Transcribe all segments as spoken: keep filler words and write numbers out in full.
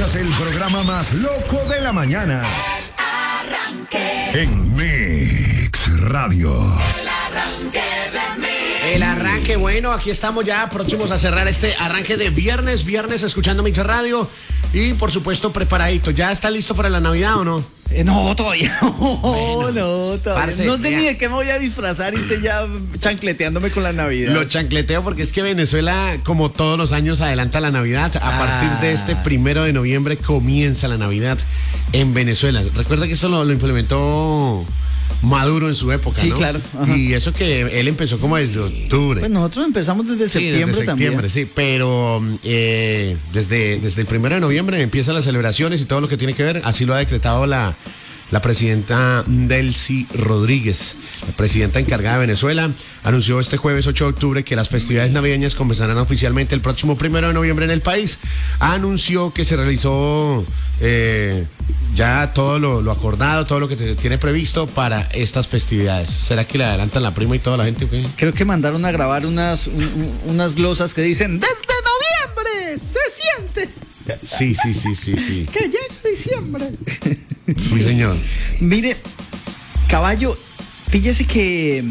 Escuchas el programa más loco de la mañana. El arranque. En Mix Radio. El arranque de Mix. El arranque, bueno, aquí estamos ya próximos a cerrar este arranque de viernes, viernes escuchando Mix Radio y por supuesto preparadito. ¿Ya está listo para la Navidad o no? Eh, no, todavía no, Bueno, no, todavía. parce, no sé vea. ni de qué me voy a disfrazar y usted ya chancleteándome con la Navidad. Lo chancleteo porque es que Venezuela, como todos los años, adelanta la Navidad. A Ah. partir de este primero de noviembre comienza la Navidad en Venezuela. Recuerda que esto lo, lo implementó Maduro en su época, Sí, ¿no? claro, ajá. Y eso que él empezó como desde octubre. Pues nosotros empezamos desde Sí, septiembre, desde septiembre, también. sí, pero eh, desde, desde el primero de noviembre empiezan las celebraciones y todo lo que tiene que ver, así lo ha decretado la, la presidenta Delcy Rodríguez, la presidenta encargada de Venezuela, anunció este jueves ocho de octubre que las festividades navideñas comenzarán oficialmente el próximo primero de noviembre en el país. Anunció que se realizó eh, ya todo lo, lo acordado, todo lo que se tiene previsto para estas festividades. ¿Será que le adelantan la prima y toda la gente? ¿Qué? Creo que mandaron a grabar unas, un- un- unas glosas que dicen ¡Desde noviembre se siente Sí, sí, sí, sí, sí. que llega diciembre! Sí, señor. Mire, caballo, píllese que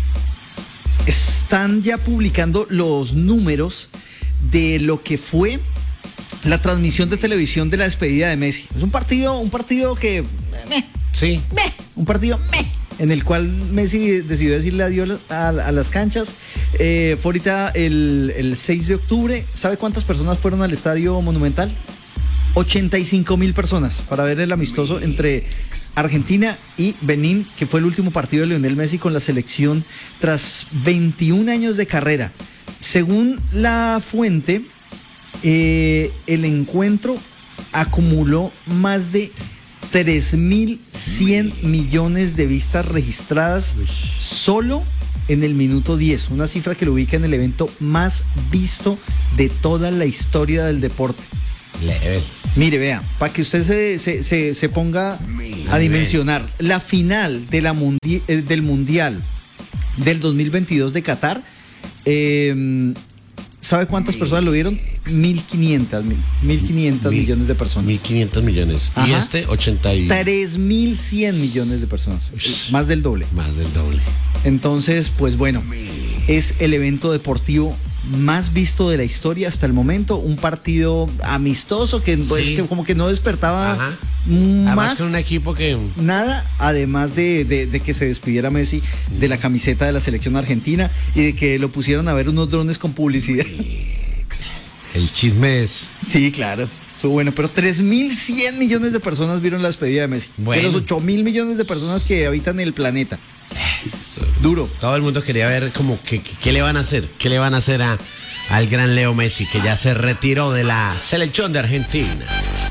están ya publicando los números de lo que fue la transmisión de televisión de la despedida de Messi. Es un partido, un partido que meh, Sí. meh, un partido meh, en el cual Messi decidió decirle adiós a, a las canchas. Eh, fue ahorita el, el seis de octubre. ¿Sabe cuántas personas fueron al Estadio Monumental? ochenta y cinco mil personas para ver el amistoso entre Argentina y Benín, que fue el último partido de Lionel Messi con la selección tras veintiún años de carrera. Según la fuente, eh, el encuentro acumuló más de tres mil cien millones de vistas registradas solo en el minuto diez, una cifra que lo ubica en el evento más visto de toda la historia del deporte. Leve. Mire, vea, para que usted se, se, se, se ponga a dimensionar, la final de la mundi- eh, del Mundial del dos mil veintidós de Qatar, eh, ¿sabe cuántas personas lo vieron? mil quinientos, mil quinientos Mil- millones de personas. mil quinientos millones. Y Ajá. este, ochenta y... tres mil cien millones de personas, más del doble. Más del doble. Entonces, pues bueno, es el evento deportivo más visto de la historia hasta el momento, un partido amistoso que, pues, Sí. que como que no despertaba Ajá. Además más con un equipo que... nada, además de, de- de que se despidiera Messi de la camiseta de la selección argentina y de que lo pusieran a ver unos drones con publicidad. El chisme es... Sí, claro. Fue bueno, pero tres mil cien millones de personas vieron la despedida de Messi. Bueno. De los ocho mil millones de personas que habitan el planeta. Duro. Todo el mundo quería ver como que, que- qué le van a hacer, qué le van a hacer a, al gran Leo Messi, que ya se retiró de la selección de Argentina.